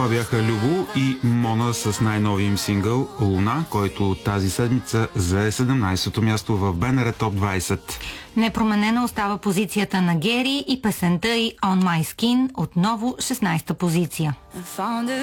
Това бяха Любо и Мона с най-новия им сингъл Луна, който тази седмица зае 17-то място в БНР Топ 20. Непроменена остава позицията на Гери и песента й On My Skin, отново 16-та позиция.